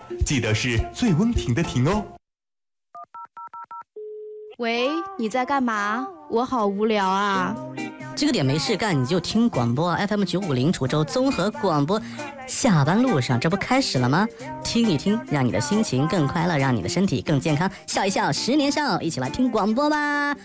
记得是醉翁亭的亭哦。 喂，你在干嘛？我好无聊啊。 这个点没事干，你就听广播 FM 950滁州综合广播。下班路上，这不开始了吗？听一听，让你的心情更快乐，让你的身体更健康。笑一笑，10年少，一起来听广播吧。